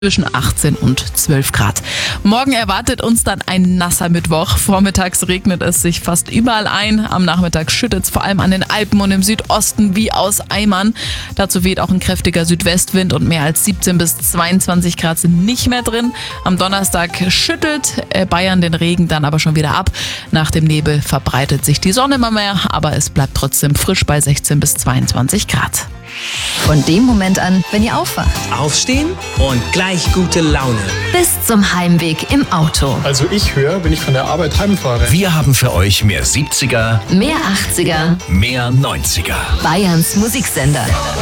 zwischen 18 und 12 Grad. Morgen erwartet uns dann ein nasser Mittwoch. Vormittags regnet es sich fast überall ein. Am Nachmittag schüttet es vor allem an den Alpen und im Südosten wie aus Eimern. Dazu weht auch ein kräftiger Südwestwind und mehr als 17 bis 22 Grad sind nicht mehr drin. Am Donnerstag schüttelt Bayern den Regen dann aber schon wieder ab. Nach dem Nebel verbreitet sich die Sonne immer mehr, aber es bleibt trotzdem frisch bei 16 bis 22 Grad. Von dem Moment an, wenn ihr aufwacht, Aufstehen und gleich gute Laune. bis zum Heimweg im Auto. Also ich höre, wenn ich von der Arbeit heimfahre. Wir haben für euch mehr 70er, Mehr 80er, mehr 90er. Bayerns Musiksender.